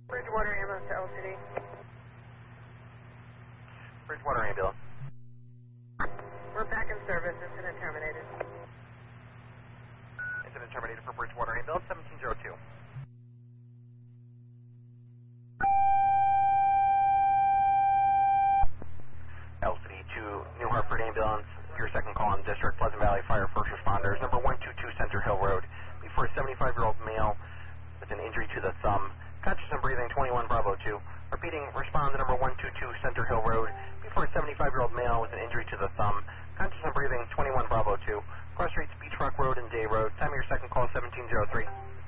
Bridgewater ambulance to LCD. Bridgewater ambulance. We're back in service. Incident terminated. Incident terminated for Bridgewater ambulance 1702. LCD to New Hartford ambulance. Your second call on District Pleasant Valley Fire First Responders. Number 122 Center Hill Road. Before a 75-year-old male with an injury to the thumb. Conscious and breathing 21 Bravo 2. Repeating, respond to number 122 Center Hill Road. Before a 75-year-old male with an injury to the thumb. Conscious and breathing 21 Bravo 2. Cross Streets, Beach Rock Road and Day Road. Time of your second call 1703.